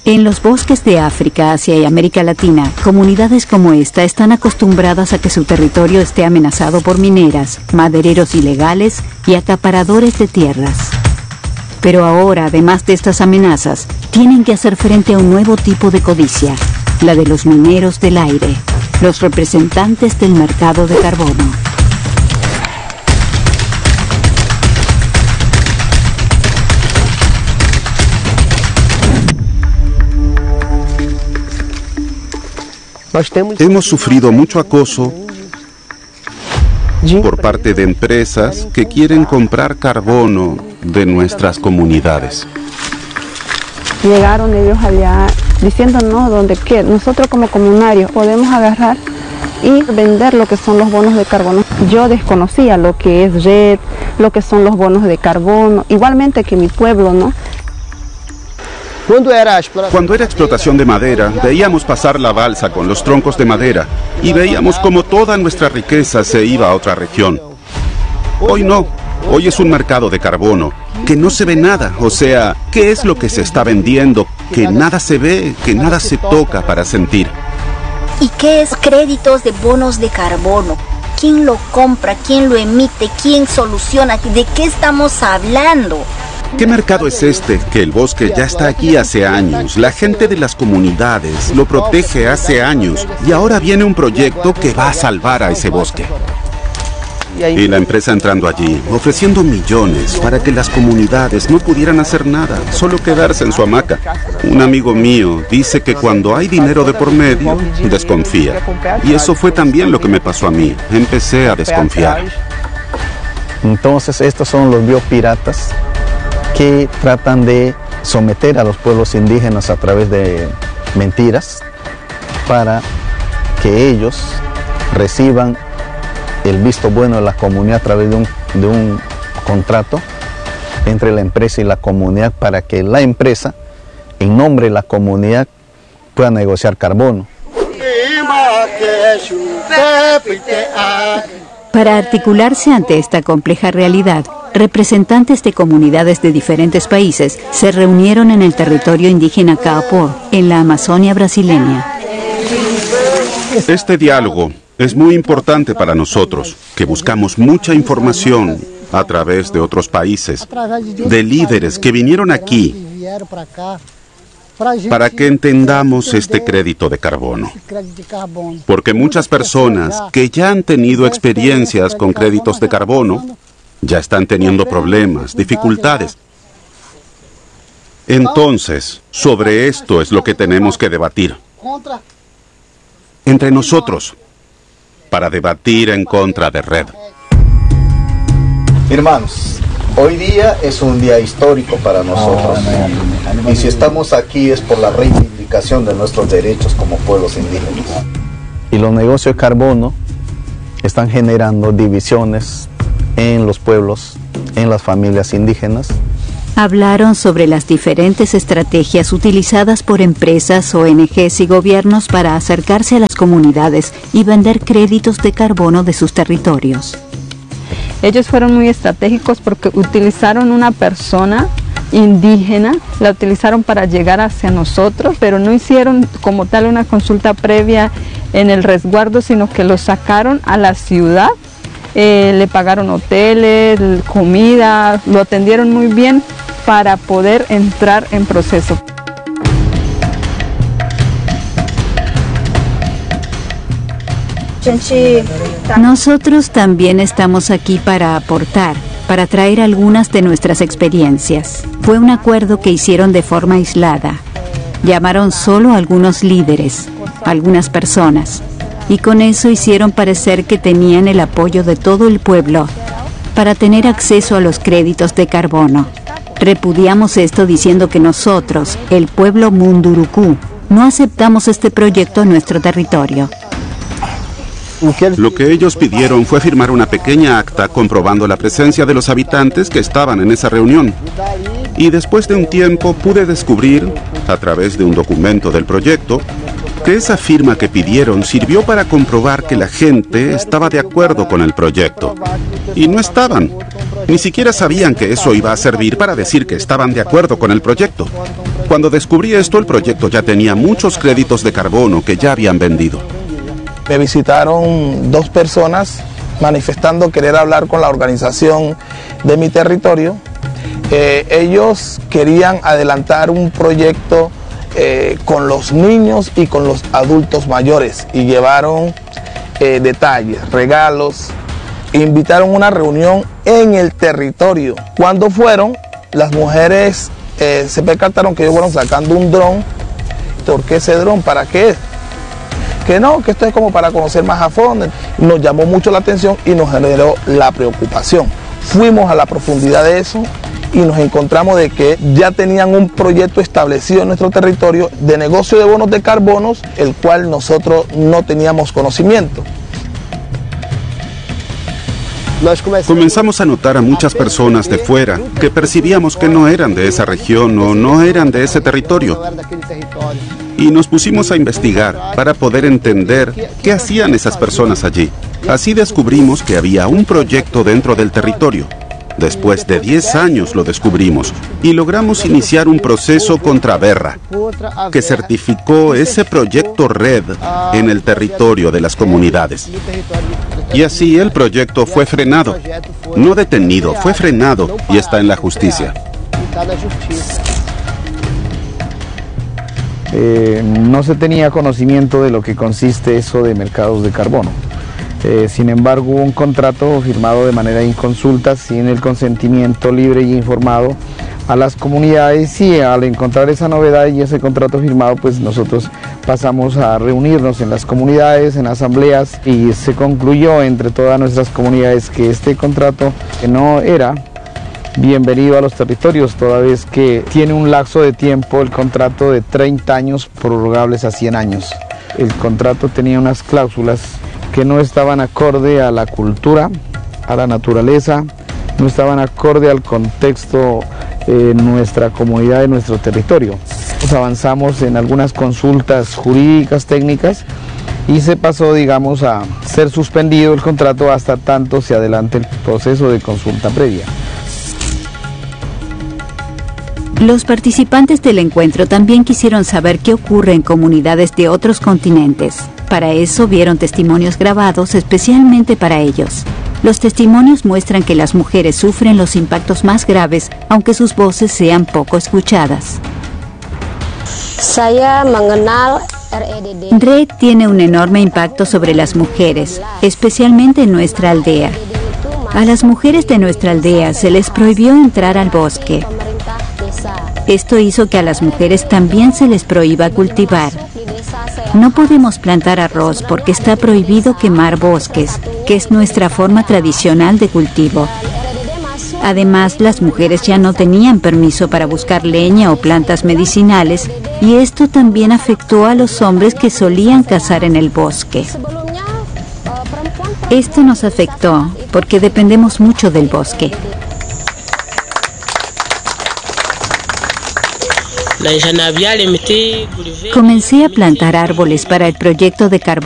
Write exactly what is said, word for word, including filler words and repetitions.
En los bosques de África, Asia y América Latina, comunidades como esta están acostumbradas a que su territorio esté amenazado por mineras, madereros ilegales y acaparadores de tierras. Pero ahora, además de estas amenazas, tienen que hacer frente a un nuevo tipo de codicia, la de los mineros del aire, los representantes del mercado de carbono. Hemos sufrido mucho acoso por parte de empresas que quieren comprar carbono de nuestras comunidades. Llegaron ellos allá diciéndonos donde que nosotros como comunarios podemos agarrar y vender lo que son los bonos de carbono. Yo desconocía lo que es red, lo que son los bonos de carbono, igualmente que mi pueblo, ¿no? Cuando era explotación de madera, veíamos pasar la balsa con los troncos de madera y veíamos como toda nuestra riqueza se iba a otra región. Hoy no, hoy es un mercado de carbono, que no se ve nada, o sea, ¿qué es lo que se está vendiendo? Que nada se ve, que nada se toca para sentir. ¿Y qué es créditos de bonos de carbono? ¿Quién lo compra? ¿Quién lo emite? ¿Quién soluciona? ¿De qué estamos hablando? ¿Qué mercado es este? Que el bosque ya está aquí hace años. La gente de las comunidades lo protege hace años. Y ahora viene un proyecto que va a salvar a ese bosque. Y la empresa entrando allí, ofreciendo millones para que las comunidades no pudieran hacer nada, solo quedarse en su hamaca. Un amigo mío dice que cuando hay dinero de por medio, desconfía. Y eso fue también lo que me pasó a mí. Empecé a desconfiar. Entonces, estos son los biopiratas que tratan de someter a los pueblos indígenas a través de mentiras para que ellos reciban el visto bueno de la comunidad a través de un, de un contrato entre la empresa y la comunidad para que la empresa, en nombre de la comunidad, pueda negociar carbono. Para articularse ante esta compleja realidad, representantes de comunidades de diferentes países se reunieron en el territorio indígena Kaapor, en la Amazonia brasileña. Este diálogo es muy importante para nosotros, que buscamos mucha información a través de otros países, de líderes que vinieron aquí para que entendamos este crédito de carbono. Porque muchas personas que ya han tenido experiencias con créditos de carbono ya están teniendo problemas, dificultades. Entonces, sobre esto es lo que tenemos que debatir entre nosotros, para debatir en contra de Red. Hermanos, hoy día es un día histórico para nosotros. Y si estamos aquí es por la reivindicación de nuestros derechos como pueblos indígenas. Y los negocios de carbono están generando divisiones en los pueblos, en las familias indígenas. Hablaron sobre las diferentes estrategias utilizadas por empresas, O N Ges y gobiernos para acercarse a las comunidades y vender créditos de carbono de sus territorios. Ellos fueron muy estratégicos porque utilizaron una persona indígena, la utilizaron para llegar hacia nosotros, pero no hicieron como tal una consulta previa en el resguardo, sino que lo sacaron a la ciudad. Eh, le pagaron hoteles, comida, lo atendieron muy bien para poder entrar en proceso. Nosotros también estamos aquí para aportar, para traer algunas de nuestras experiencias. Fue un acuerdo que hicieron de forma aislada. Llamaron solo a algunos líderes, algunas personas. Y con eso hicieron parecer que tenían el apoyo de todo el pueblo para tener acceso a los créditos de carbono. Repudiamos esto diciendo que nosotros, el pueblo Mundurucú, no aceptamos este proyecto en nuestro territorio. Lo que ellos pidieron fue firmar una pequeña acta comprobando la presencia de los habitantes que estaban en esa reunión. Y después de un tiempo pude descubrir, a través de un documento del proyecto, que esa firma que pidieron sirvió para comprobar que la gente estaba de acuerdo con el proyecto. Y no estaban. Ni siquiera sabían que eso iba a servir para decir que estaban de acuerdo con el proyecto. Cuando descubrí esto, el proyecto ya tenía muchos créditos de carbono que ya habían vendido. Me visitaron dos personas manifestando querer hablar con la organización de mi territorio. Eh, ellos querían adelantar un proyecto eh, con los niños y con los adultos mayores y llevaron eh, detalles, regalos, invitaron a una reunión en el territorio. Cuando fueron, las mujeres eh, se percataron que ellos fueron sacando un dron. ¿Por qué ese dron? ¿Para qué? Que no, que esto es como para conocer más a fondo. Nos llamó mucho la atención y nos generó la preocupación. Fuimos a la profundidad de eso y nos encontramos de que ya tenían un proyecto establecido en nuestro territorio de negocio de bonos de carbonos, el cual nosotros no teníamos conocimiento. Comenzamos a notar a muchas personas de fuera que percibíamos que no eran de esa región o no eran de ese territorio. Y nos pusimos a investigar para poder entender qué hacían esas personas allí. Así descubrimos que había un proyecto dentro del territorio. Después de diez años lo descubrimos y logramos iniciar un proceso contra Verra, que certificó ese proyecto red en el territorio de las comunidades. Y así el proyecto fue frenado, no detenido, fue frenado y está en la justicia. Eh, no se tenía conocimiento de lo que consiste eso de mercados de carbono. Eh, sin embargo, hubo un contrato firmado de manera inconsulta, sin el consentimiento libre y informado a las comunidades, y al encontrar esa novedad y ese contrato firmado, pues nosotros pasamos a reunirnos en las comunidades, en asambleas, y se concluyó entre todas nuestras comunidades que este contrato que no era bienvenido a los territorios, toda vez que tiene un lapso de tiempo, el contrato de treinta años prorrogables a cien años. El contrato tenía unas cláusulas que no estaban acorde a la cultura, a la naturaleza, no estaban acorde al contexto de nuestra comunidad, de nuestro territorio. Nos avanzamos en algunas consultas jurídicas, técnicas, y se pasó, digamos, a ser suspendido el contrato hasta tanto se adelante el proceso de consulta previa. Los participantes del encuentro también quisieron saber qué ocurre en comunidades de otros continentes. Para eso vieron testimonios grabados especialmente para ellos. Los testimonios muestran que las mujeres sufren los impactos más graves, aunque sus voces sean poco escuchadas. Red tiene un enorme impacto sobre las mujeres, especialmente en nuestra aldea. A las mujeres de nuestra aldea se les prohibió entrar al bosque. Esto hizo que a las mujeres también se les prohíba cultivar. No podemos plantar arroz porque está prohibido quemar bosques, que es nuestra forma tradicional de cultivo. Además, las mujeres ya no tenían permiso para buscar leña o plantas medicinales, y esto también afectó a los hombres que solían cazar en el bosque. Esto nos afectó porque dependemos mucho del bosque. Comencé a plantar árboles para el proyecto de carbono.